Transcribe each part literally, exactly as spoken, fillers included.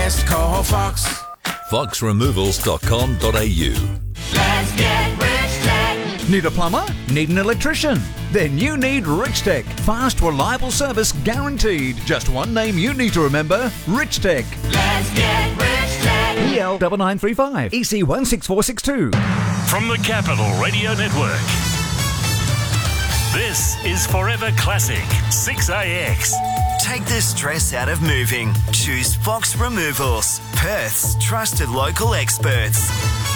best, call Fox. fox removals dot com dot a u. Let's get Rich Tech. Need a plumber? Need an electrician? Then you need Rich Tech. Fast, reliable service guaranteed. Just one name you need to remember, Rich Tech. Let's get Rich Tech. E L nine nine three five, E C one six four six two. From the Capital Radio Network, this is Forever Classic six A X. Take the stress out of moving. Choose Fox Removals, Perth's trusted local experts.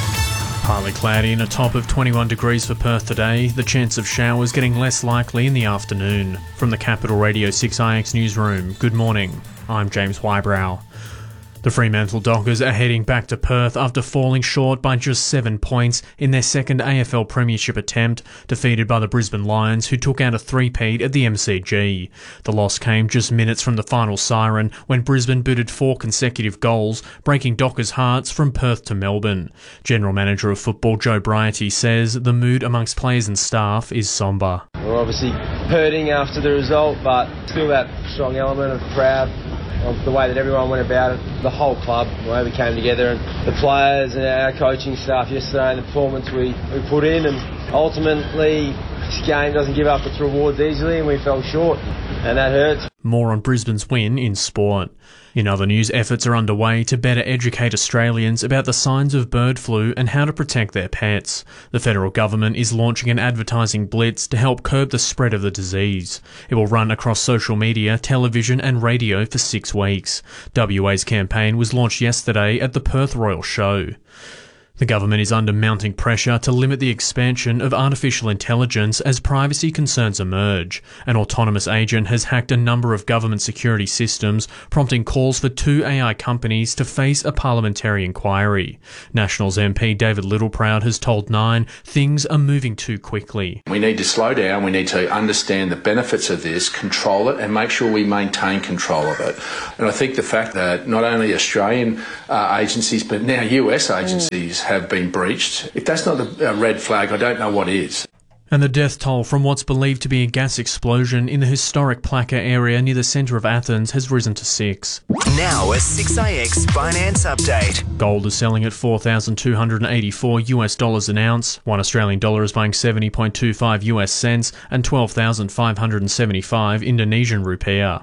Partly cloudy and a top of twenty-one degrees for Perth today. The chance of showers getting less likely in the afternoon. From the Capital Radio six I X newsroom, good morning. I'm James Wybrow. The Fremantle Dockers are heading back to Perth after falling short by just seven points in their second A F L Premiership attempt, defeated by the Brisbane Lions, who took out a three-peat at the M C G. The loss came just minutes from the final siren when Brisbane booted four consecutive goals, breaking Dockers' hearts from Perth to Melbourne. General Manager of Football Joe Briety says the mood amongst players and staff is sombre. We're obviously hurting after the result, but still that strong element of proud of the way that everyone went about it, the whole club, the way we came together, and the players and our coaching staff yesterday, and the performance we, we put in. And ultimately, this game doesn't give up its rewards easily, and we fell short, and that hurts. More on Brisbane's win in sport. In other news, efforts are underway to better educate Australians about the signs of bird flu and how to protect their pets. The federal government is launching an advertising blitz to help curb the spread of the disease. It will run across social media, television and radio for six weeks. W A's campaign was launched yesterday at the Perth Royal Show. The government is under mounting pressure to limit the expansion of artificial intelligence as privacy concerns emerge. An autonomous agent has hacked a number of government security systems, prompting calls for two A I companies to face a parliamentary inquiry. Nationals M P David Littleproud has told Nine things are moving too quickly. We need to slow down, we need to understand the benefits of this, control it and make sure we maintain control of it. And I think the fact that not only Australian uh, agencies but now U S agencies mm. have been breached. If that's not a red flag, I don't know what is. And the death toll from what's believed to be a gas explosion in the historic Plaka area near the centre of Athens has risen to six. Now a six A X finance update. Gold is selling at four thousand two hundred eighty-four US dollars an ounce. One Australian dollar is buying seventy point two five US cents and twelve thousand five hundred seventy-five Indonesian rupiah.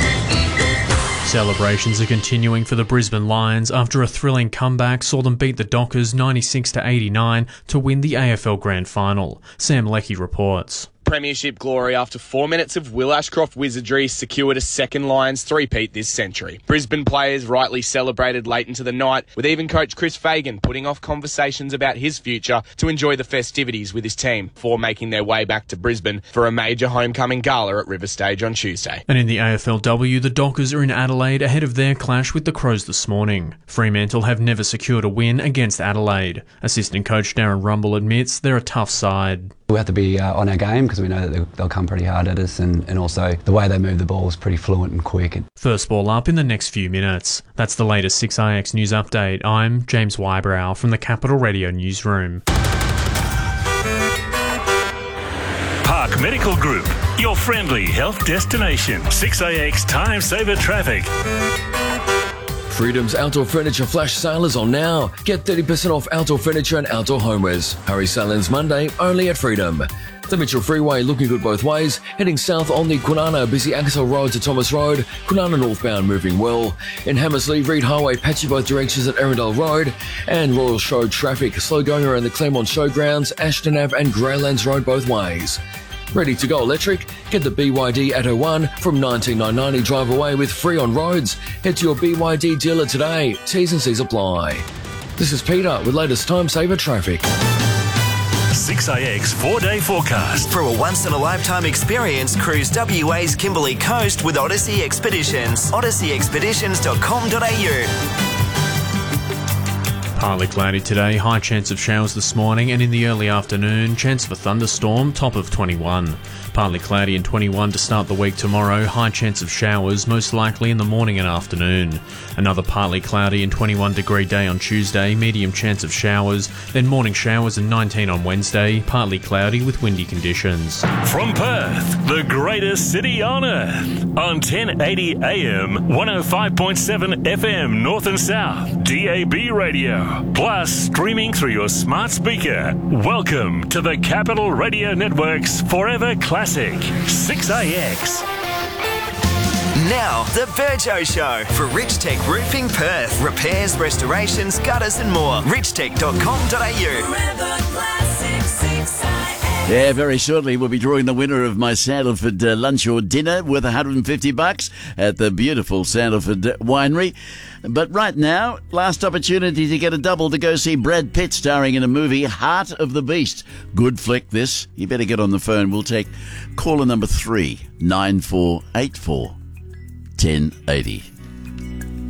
Celebrations are continuing for the Brisbane Lions after a thrilling comeback saw them beat the Dockers ninety-six to eighty-nine to win the A F L Grand Final. Sam Leckie reports. Premiership glory after four minutes of Will Ashcroft wizardry secured a second Lions three-peat this century. Brisbane players rightly celebrated late into the night, with even coach Chris Fagan putting off conversations about his future to enjoy the festivities with his team before making their way back to Brisbane for a major homecoming gala at River Stage on Tuesday. And in the A F L W, the Dockers are in Adelaide ahead of their clash with the Crows this morning. Fremantle have never secured a win against Adelaide. Assistant coach Darren Rumble admits they're a tough side. We have to be uh, on our game because we know that they'll, they'll come pretty hard at us, and, and also the way they move the ball is pretty fluent and quick. First ball up in the next few minutes. That's the latest six I X news update. I'm James Wybrow from the Capital Radio newsroom. Park Medical Group, your friendly health destination. six A X Time Saver Traffic. Freedom's outdoor furniture flash sale is on now. Get thirty percent off outdoor furniture and outdoor homewares. Hurry sale ends Monday, only at Freedom. The Mitchell Freeway looking good both ways. Heading south on the Kwinana busy Axel Road to Thomas Road. Kwinana northbound moving well. In Hammersley, Reed Highway patchy both directions at Arundel Road. And Royal Show traffic slow going around the Claremont Showgrounds, Ashton Ave and Greylands Road both ways. Ready to go electric? Get the B Y D Atto one from nineteen nine ninety drive away with free on roads. Head to your B Y D dealer today. T's and C's apply. This is Peter with latest time saver traffic. six A X four-day forecast. For a once-in-a-lifetime experience, cruise W A's Kimberley Coast with Odyssey Expeditions. odyssey expeditions dot com dot a u. Partly cloudy today, high chance of showers this morning and in the early afternoon, chance of a thunderstorm, top of twenty-one. Partly cloudy and twenty-one to start the week tomorrow. High chance of showers, most likely in the morning and afternoon. Another partly cloudy and twenty-one degree day on Tuesday. Medium chance of showers. Then morning showers and nineteen on Wednesday. Partly cloudy with windy conditions. From Perth, the greatest city on earth. On ten eighty A M, one oh five point seven F M North and South, D A B radio. Plus streaming through your smart speaker. Welcome to the Capital Radio Network's Forever Classic, six A X. Now, the Virgo Show for Rich Tech Roofing Perth. Repairs, restorations, gutters and more. rich tech dot com dot a u. Yeah, very shortly we'll be drawing the winner of my Sandalford uh, lunch or dinner worth one hundred fifty bucks at the beautiful Sandalford Winery. But right now, last opportunity to get a double to go see Brad Pitt starring in a movie, Heart of the Beast. Good flick this. You better get on the phone. We'll take caller number three, nine four eight four, ten eighty.